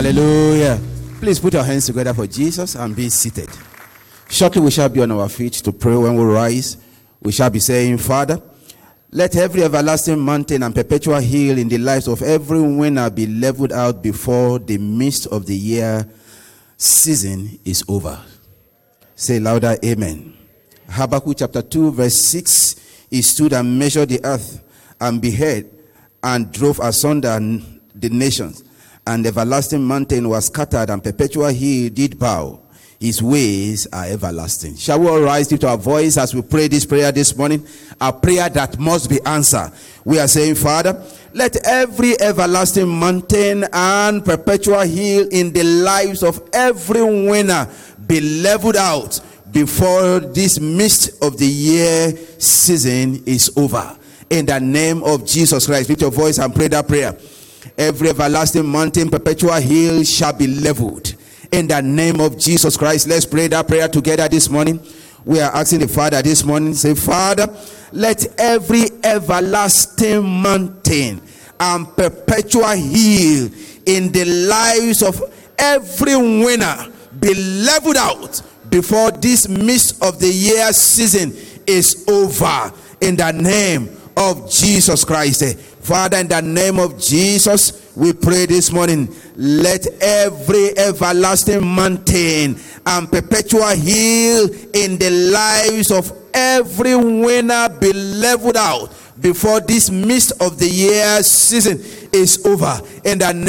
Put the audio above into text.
Hallelujah. Please put your hands together for Jesus and be seated. Shortly we shall be on our feet to pray. When we rise, we shall be saying, Father, let every everlasting mountain and perpetual hill in the lives of every winner be leveled out before the midst of the year season is over. Say louder, amen. Habakkuk chapter 2 verse 6, he stood and measured the earth and beheld and drove asunder the nations. And the everlasting mountain was scattered, and perpetual hill did bow. His ways are everlasting. Shall we all rise, lift our voice as we pray this prayer this morning? A prayer that must be answered. We are saying, Father, let every everlasting mountain and perpetual hill in the lives of every winner be leveled out before this midst of the year season is over. In the name of Jesus Christ, lift your voice and pray that prayer. Every everlasting mountain, perpetual hill shall be leveled. In the name of Jesus Christ, let's pray that prayer together this morning. We are asking the Father this morning, say, Father, let every everlasting mountain and perpetual hill in the lives of every winner be leveled out before this midst of the year season is over. In the name of Jesus Christ. Father, in the name of Jesus, we pray this morning, let every everlasting mountain and perpetual hill in the lives of every winner be leveled out before this midst of the year season is over. In the name